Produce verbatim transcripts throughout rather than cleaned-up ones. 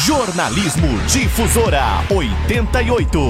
Jornalismo Difusora oitenta e oito.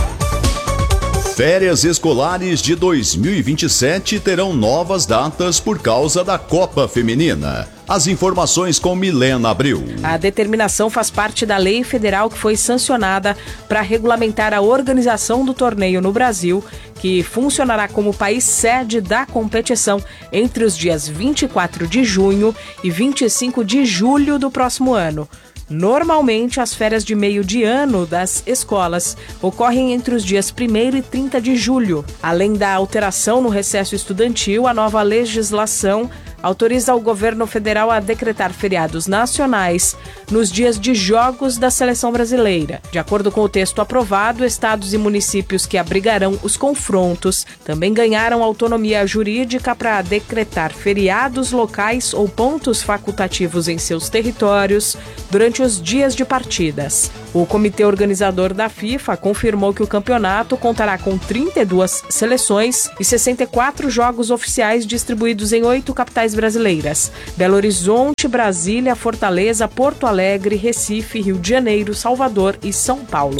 Férias escolares de dois mil e vinte e sete terão novas datas por causa da Copa Feminina. As informações com Milena Abril. A determinação faz parte da lei federal que foi sancionada para regulamentar a organização do torneio no Brasil, que funcionará como país sede da competição entre os dias vinte e quatro de junho e vinte e cinco de julho do próximo ano. Normalmente, as férias de meio de ano das escolas ocorrem entre os dias primeiro e trinta de julho. Além da alteração no recesso estudantil, a nova legislação autoriza o governo federal a decretar feriados nacionais nos dias de jogos da seleção brasileira. De acordo com o texto aprovado, estados e municípios que abrigarão os confrontos também ganharam autonomia jurídica para decretar feriados locais ou pontos facultativos em seus territórios durante os dias de partidas. O comitê organizador da FIFA confirmou que o campeonato contará com trinta e duas seleções e sessenta e quatro jogos oficiais distribuídos em oito capitais brasileiras: Belo Horizonte, Brasília, Fortaleza, Porto Alegre, Recife, Rio de Janeiro, Salvador e São Paulo.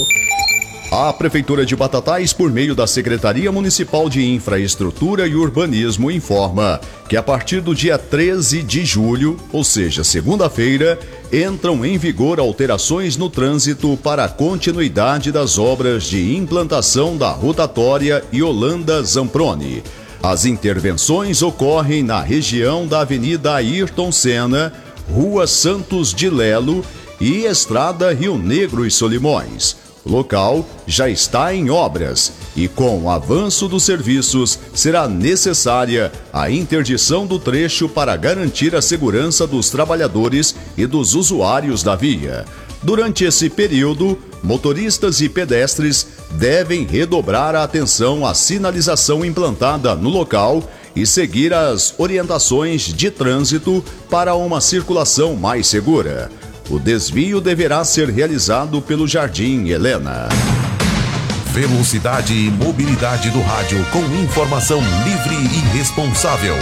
A Prefeitura de Batatais, por meio da Secretaria Municipal de Infraestrutura e Urbanismo, informa que a partir do dia treze de julho, ou seja, segunda-feira, entram em vigor alterações no trânsito para a continuidade das obras de implantação da rotatória Yolanda Zamproni. As intervenções ocorrem na região da Avenida Ayrton Senna, Rua Santos de Lelo e Estrada Rio Negro e Solimões. O local já está em obras e, com o avanço dos serviços, será necessária a interdição do trecho para garantir a segurança dos trabalhadores e dos usuários da via. Durante esse período, motoristas e pedestres devem redobrar a atenção à sinalização implantada no local e seguir as orientações de trânsito para uma circulação mais segura. O desvio deverá ser realizado pelo Jardim Helena. Velocidade e mobilidade do rádio com informação livre e responsável.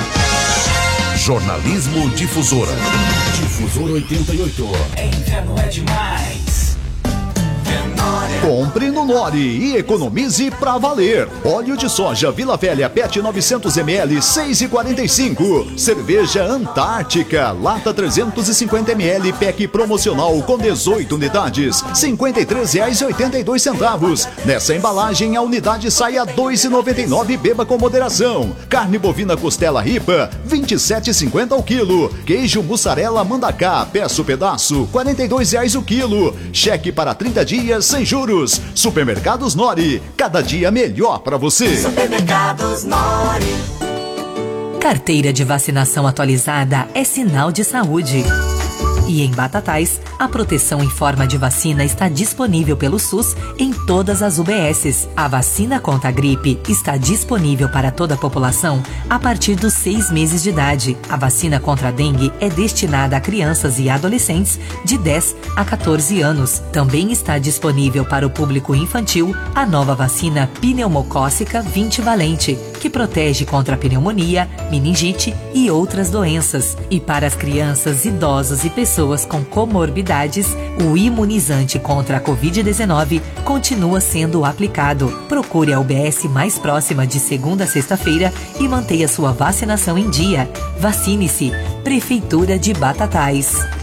Jornalismo Difusora. Difusora oitenta e oito. Inverno é demais. Compre no Nori e economize pra valer. Óleo de soja Vila Velha P E T novecentos mililitros, seis reais e quarenta e cinco centavos. Cerveja Antártica, lata trezentos e cinquenta mililitros, pack promocional com dezoito unidades, cinquenta e três reais e oitenta e dois centavos. Nessa embalagem, a unidade sai a dois reais e noventa e nove centavos, beba com moderação. Carne bovina costela ripa, vinte e sete reais e cinquenta centavos o quilo. Queijo mussarela Mandacá, peça o pedaço, quarenta e dois reais o quilo. Cheque para trinta dias sem juros. Supermercados Nori, cada dia melhor para você. Supermercados Nori. Carteira de vacinação atualizada é sinal de saúde. E em Batatais, a proteção em forma de vacina está disponível pelo SUS em todas as U B Ss. A vacina contra a gripe está disponível para toda a população a partir dos seis meses de idade. A vacina contra a dengue é destinada a crianças e adolescentes de dez a quatorze anos. Também está disponível para o público infantil a nova vacina pneumocócica vinte valente, que protege contra a pneumonia, meningite e outras doenças. E para as crianças, idosos e pessoas pessoas com comorbidades, o imunizante contra a covid dezenove continua sendo aplicado. Procure a U B S mais próxima de segunda a sexta-feira e mantenha sua vacinação em dia. Vacine-se. Prefeitura de Batatais.